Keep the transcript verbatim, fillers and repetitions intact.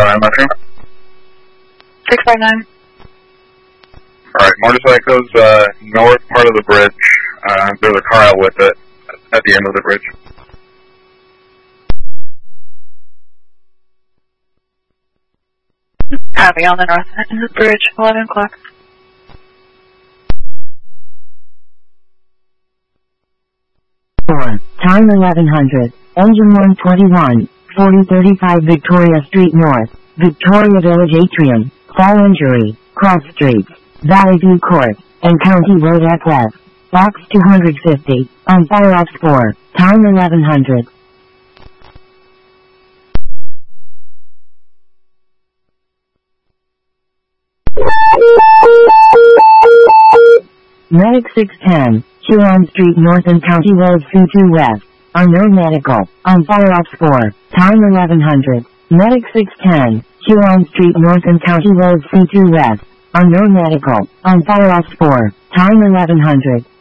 nine Metro. six five nine. Alright, motorcycles, uh, north part of the bridge. Uh, there's a car out with it at the end of the bridge. Copy, on the north end of the bridge, eleven o'clock. four, time eleven hundred, engine one twenty-one, forty thirty-five Victoria Street North, Victoria Village Atrium, fall injury, cross streets, Valley View Court, and County Road F West, box two hundred fifty, on fire ops four, time eleven hundred. Medic six ten, Huron Street North and County Road C two West, unknown medical, on fire ops four, time eleven hundred. Medic six ten, Huron Street North and County Road C two West, unknown medical, on fire ops four, time eleven hundred.